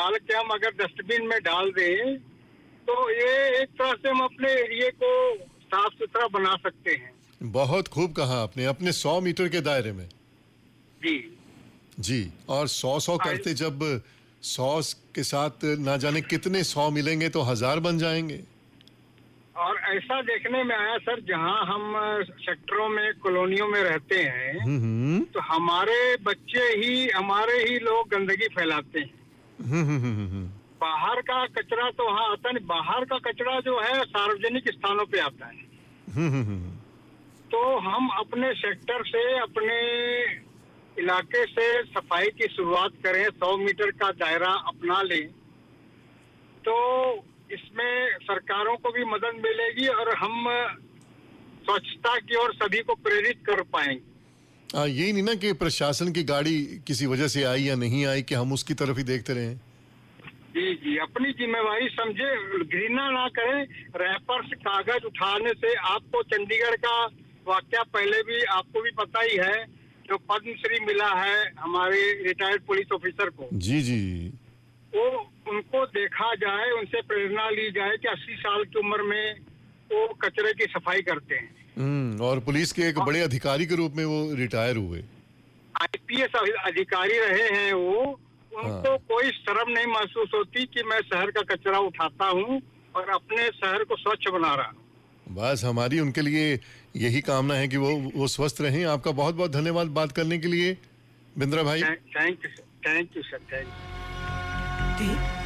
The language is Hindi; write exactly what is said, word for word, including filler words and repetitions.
डाल के हम अगर डस्टबिन में डाल दें तो ये एक तरह से हम अपने एरिया को साफ सुथरा बना सकते हैं। बहुत खूब कहा आपने, अपने सौ मीटर के दायरे में। जी जी, और सौ सौ करते जब सौ के साथ ना जाने कितने सौ मिलेंगे तो हजार बन जाएंगे। और ऐसा देखने में आया सर, जहां हम सेक्टरों में कॉलोनियों में रहते हैं तो हमारे बच्चे ही हमारे ही लोग गंदगी फैलाते हैं। बाहर का कचरा तो वहाँ आता नहीं, बाहर का कचरा जो है सार्वजनिक स्थानों पे आता है। तो हम अपने सेक्टर से, अपने इलाके से सफाई की शुरुआत करें, सौ मीटर का दायरा अपना लें तो इसमें सरकारों को भी मदद मिलेगी और हम स्वच्छता की ओर सभी को प्रेरित कर पाएंगे। आ, यही नहीं ना कि प्रशासन की गाड़ी किसी वजह से आई या नहीं आई कि हम उसकी तरफ ही देखते रहें। जी जी, अपनी जिम्मेवारी समझे, घृणा ना करें। रैपर से कागज उठाने से, आपको चंडीगढ़ का वाकया पहले भी आपको भी पता ही है, जो पद्मश्री मिला है हमारे रिटायर्ड पुलिस ऑफिसर को। जी जी, वो उनको देखा जाए, उनसे प्रेरणा ली जाए कि अस्सी साल की उम्र में वो कचरे की सफाई करते हैं। हम्म, और पुलिस के एक बड़े अधिकारी के रूप में वो रिटायर हुए, आईपीएस अधिकारी रहे हैं वो। उनको हाँ। कोई शर्म नहीं महसूस होती कि मैं शहर का कचरा उठाता हूँ और अपने शहर को स्वच्छ बना रहा हूँ। बस हमारी उनके लिए यही कामना है कि वो वो स्वस्थ रहें। आपका बहुत बहुत धन्यवाद बात करने के लिए बिंद्रा भाई। Thank you sir, thank you sir, thank you.